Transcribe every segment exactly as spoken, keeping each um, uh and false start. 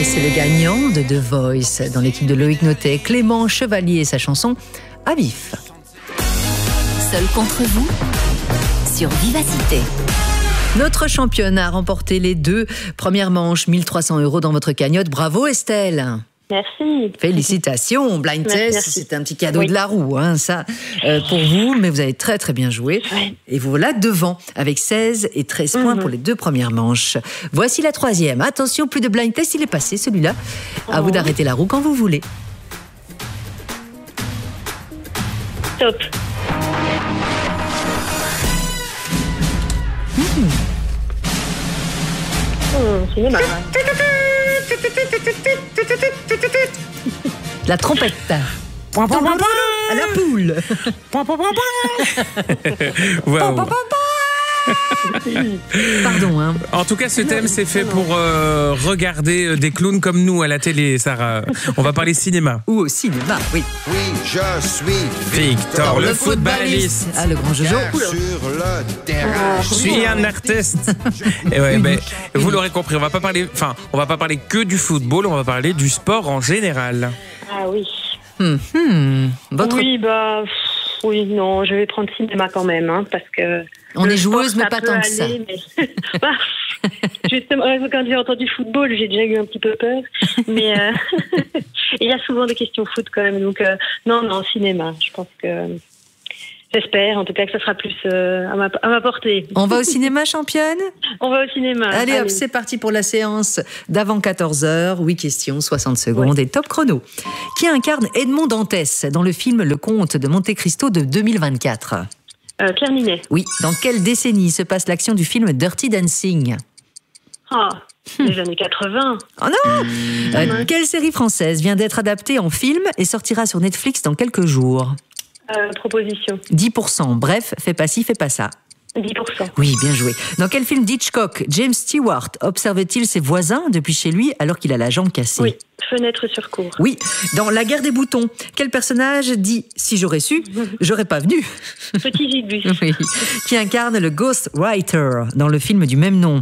c'est le gagnant de The Voice dans l'équipe de Loïc Notet, Clément Chevalier et sa chanson à vif. Seul contre vous sur Vivacité. Notre championne a remporté les deux premières manches, mille trois cents euros dans votre cagnotte. Bravo Estelle. Merci. Félicitations. Blind Merci, Test, merci. c'est un petit cadeau Oui. de la roue, hein, ça, euh, pour vous, mais vous avez très très bien joué. Ouais. Et vous voilà devant, avec seize et treize points Mhm. pour les deux premières manches. Voici la troisième. Attention, plus de Blind Test, il est passé celui-là. À Oh. vous d'arrêter la roue quand vous voulez. Top. Oh, cinéma. La trompette. À la poule. Waouh. Pardon, hein. En tout cas, ce thème, c'est fait pour euh, regarder des clowns comme nous à la télé, Sarah. On va parler cinéma. Ou au cinéma, oui. Oui, je suis Victor, le footballiste. Ah, le grand Jojo. Car Oula. sur le terrain. Je suis un artiste. Et ouais, ben, vous l'aurez compris, on va pas parler, enfin, on va pas parler que du football, on va parler du sport en général. Ah oui. Hum, hum. Votre... Oui, bah, pff, oui, non, je vais prendre cinéma quand même, hein, parce que. On le est joueuse, sport, mais pas peut tant que ça. aller, mais- Bah, justement, quand j'ai entendu football, j'ai déjà eu un petit peu peur. Mais euh, il y a souvent des questions foot quand même. Donc, euh, non, non, cinéma. Je pense que. J'espère, en tout cas, que ça sera plus euh, à, ma, à ma portée. On va au cinéma, championne? On va au cinéma. Allez hop, c'est parti pour la séance d'avant quatorze heures. huit questions, soixante secondes Ouais. et top chrono. Qui incarne Edmond Dantès dans le film Le Comte de Monte Cristo de deux mille vingt-quatre? Euh, Pierre Ninet. Oui, dans quelle décennie se passe l'action du film Dirty Dancing? Ah, les années quatre-vingts. Oh non Euh, Quelle série française vient d'être adaptée en film et sortira sur Netflix dans quelques jours? Euh, proposition. dix pour cent. Bref, fais pas ci, fais pas ça. dix pour cent. Oui, bien joué. Dans quel film d'Hitchcock, James Stewart observe-t-il ses voisins depuis chez lui alors qu'il a la jambe cassée? Oui, fenêtre sur cour. Oui, dans La guerre des boutons, quel personnage dit « Si j'aurais su, j'aurais pas venu Petit Gibus. » Oui. Qui incarne le Ghostwriter dans le film du même nom?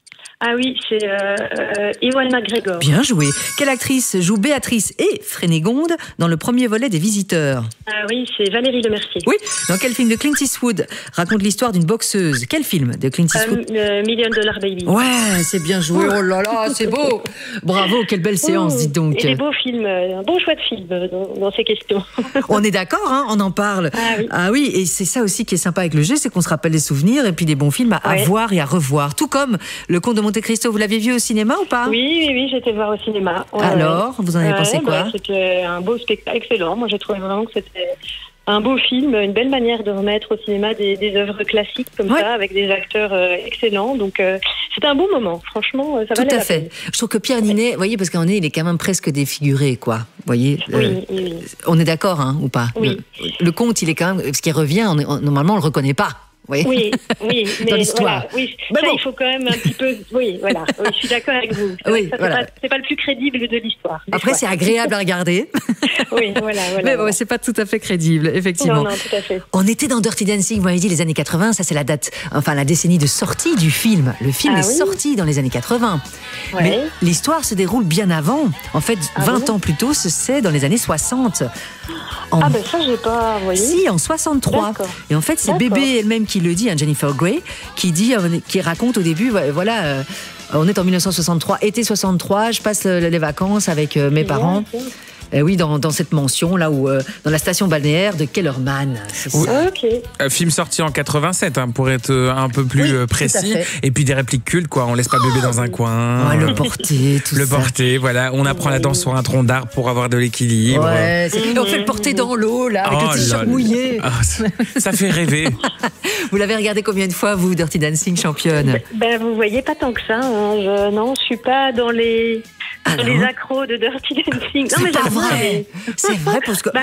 Ah oui, c'est euh, euh, Ewan McGregor. Bien joué. Quelle actrice joue Béatrice et Frénégonde dans le premier volet des Visiteurs? Ah oui, c'est Valérie Lemercier. Oui. Dans quel film de Clint Eastwood raconte l'histoire d'une boxeuse? Quel film de Clint Eastwood? Euh, euh, Million Dollar Baby. Ouais, c'est bien joué. Oh là là, c'est beau. Bravo, quelle belle séance, Oh, dites donc. Et des beaux films, euh, un bon choix de film euh, dans, dans ces questions. On est d'accord, hein, on en parle. Ah oui. et c'est ça aussi qui est sympa avec le jeu, c'est qu'on se rappelle des souvenirs et puis des bons films à, à Ouais. voir et à revoir. Tout comme Le Comte de Monte Cristo, vous l'aviez vu au cinéma ou pas? Oui, oui, oui, j'étais le voir au cinéma. Ouais, Alors, vous en avez ouais. pensé Ouais, quoi? bah, C'était un beau spectacle, excellent. Moi, j'ai trouvé vraiment que c'était un beau film, une belle manière de remettre au cinéma des, des œuvres classiques comme Ouais. ça, avec des acteurs euh, excellents. Donc, euh, c'était un bon moment. Franchement, euh, ça Tout valait à la fait. peine. Je trouve que Pierre Ninet, vous voyez, parce qu'en est, il est quand même presque défiguré, quoi. Vous voyez Oui, euh, oui, oui. On est d'accord, hein, ou pas? Oui. Le, le comte, il est quand même, parce qu'il revient, on est- on- normalement, on le reconnaît pas. Vous voyez Oui, oui, mais Dans l'histoire. voilà, oui, Mais ça, bon. il faut quand même un petit peu. Oui, voilà, oui, je suis d'accord avec vous. C'est Oui, vrai que ça, voilà. c'est pas, c'est pas le plus crédible de l'histoire. des Après, fois. c'est agréable à regarder, Oui, voilà, voilà. mais bon, voilà. c'est pas tout à fait crédible, effectivement. Non, non, tout à fait. On était dans Dirty Dancing, vous m'avez dit les années quatre-vingts, ça c'est la date, enfin la décennie de sortie du film. Le film Ah est oui. sorti dans les années quatre-vingts. Ouais. Mais l'histoire se déroule bien avant. En fait, Ah vingt bon ans plus tôt, c'est dans les années soixante. En... Ah ben ça, j'ai pas. Vous voyez. Si, en soixante-trois. D'accord. Et en fait, c'est D'accord. Bébé elle-même qui le dit, hein, Jennifer Grey, qui dit, euh, qui raconte au début, ouais, voilà, euh, on est en mille neuf cent soixante-trois, été soixante-trois, je passe le- les vacances avec euh, mes Bien, parents. bien. Euh, oui, dans, dans cette mention là où, euh, dans la station balnéaire de Kellerman. C'est Oui. ça. Ok. Euh, film sorti en quatre-vingt-sept, hein, pour être euh, un peu plus Oui, euh, tout précis. à fait. Et puis des répliques cultes, quoi. On laisse pas bébé dans un coin. Ouais, le porter, tout Le ça. porter, voilà. On apprend la danse sur un tronc d'arbre pour avoir de l'équilibre. Ouais, c'est- et on fait le porter dans l'eau, là, avec Oh le t-shirt là là. mouillé. Ah, ça, ça fait rêver. Vous l'avez regardé combien de fois, vous, Dirty Dancing, championne? Ben vous voyez pas tant que ça. Hein. Je, non, je suis pas dans les Ah dans non. les accros de Dirty Dancing. Non, C'est mais pas j'avoue, vrai. mais- C'est vrai, parce que... Bah,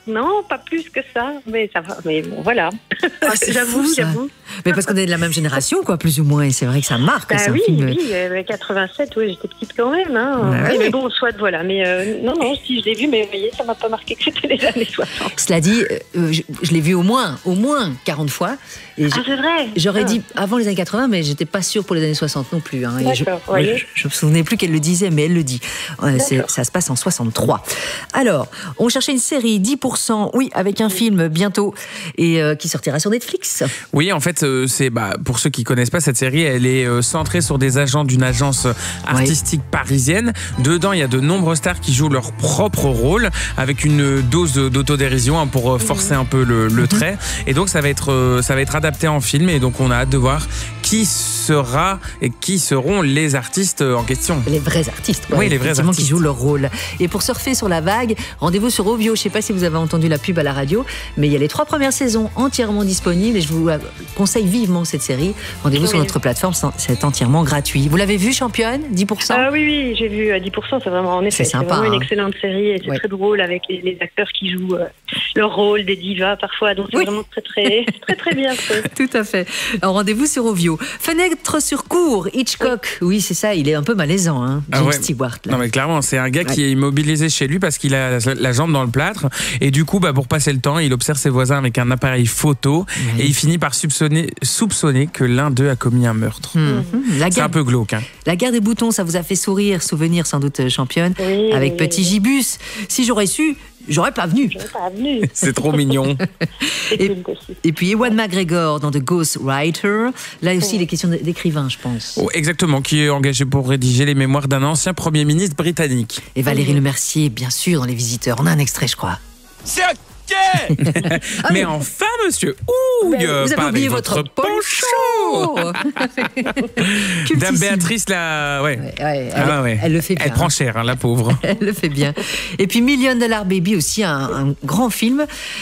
Non, pas plus que ça, mais ça va. Mais bon, voilà. Ah, c'est j'avoue, fou, ça. j'avoue. Mais parce qu'on est de la même génération, quoi, plus ou moins. Et c'est vrai que ça marque. Bah c'est un oui, film... oui, euh, quatre-vingt-sept, oui, j'étais petite quand même. Hein. Bah Oui, oui. mais bon, soit voilà. Mais euh, non, non, si je l'ai vu, mais vous voyez, ça m'a pas marqué que c'était les années soixante. Cela dit, euh, je, je l'ai vu au moins, au moins quarante fois. Et Ah, c'est vrai. j'aurais Ah. dit avant les années quatre-vingts, mais j'étais pas sûre pour les années soixante non plus. Hein. Et je, D'accord, voyez. je, je me souvenais plus qu'elle le disait, mais elle le dit. Ouais, c'est, ça se passe en soixante-trois. Alors, on cherchait une série dix pour cent, oui, avec un film bientôt et euh, qui sortira sur Netflix. Oui, en fait, euh, c'est bah, pour ceux qui connaissent pas cette série, elle est euh, centrée sur des agents d'une agence artistique parisienne. Dedans, il y a de nombreuses stars qui jouent leur propre rôle avec une dose d'autodérision hein, pour euh, forcer un peu le, le trait. Et donc, ça va être euh, ça va être adapté en film et donc on a hâte de voir qui sera et qui seront les artistes en question. Les vrais artistes, quoi, Oui, les vrais effectivement, artistes. qui jouent leur rôle. Et pour surfer sur la vague, rendez-vous sur Ovio. Je ne sais pas si vous avez entendu la pub à la radio, mais il y a les trois premières saisons entièrement disponibles et je vous conseille vivement cette série. Rendez-vous Oui. sur notre plateforme, c'est entièrement gratuit. Vous l'avez vu, Championne, dix pour cent? Ah oui, oui, j'ai vu à dix pour cent, c'est vraiment, en effet, C'est c'est sympa, vraiment hein. une excellente série et c'est Ouais. très drôle avec les, les acteurs qui jouent euh, leur rôle, des divas parfois, donc c'est Oui. vraiment très, très, très, très bien fait. Tout à fait. Alors, rendez-vous sur Ovio. Fenêtre sur cour, Hitchcock. Oui, c'est ça, il est un peu malaisant, hein, Ah James ouais. Stewart. là. Non mais clairement, c'est un gars Ouais. qui est immobilisé chez lui parce qu'il a la, la jambe dans le plâtre et du coup, bah, pour passer le temps, il observe ses voisins avec un appareil photo Oui. et il finit par soupçonner, soupçonner que l'un d'eux a commis un meurtre. Mhm. La, C'est un guerre, peu glauque. Hein. la guerre des boutons, ça vous a fait sourire, souvenir sans doute, euh, Championne, Oui, avec oui, Petit oui. Gibus. Si j'aurais su, j'aurais pas venu. Je n'ai pas venu. C'est trop mignon. C'est Et- culte aussi. Et puis Ewan McGregor dans The Ghostwriter. Là aussi, les questions d'écrivain, je pense. Oh, exactement, qui est engagé pour rédiger les mémoires d'un ancien Premier ministre britannique. Et Valérie Lemercier, bien sûr, dans Les Visiteurs. On a un extrait, je crois. C'est OK! Mais enfin, monsieur Ouille, Ah, Vous avez pas oublié avec votre poncho. Cultissime. Dame Béatrice, là, ouais. Ouais, ouais, elle, Ah ouais. elle le fait bien. Elle prend cher, hein, la pauvre. Elle le fait bien. Et puis Million Dollar Baby aussi, un, un grand film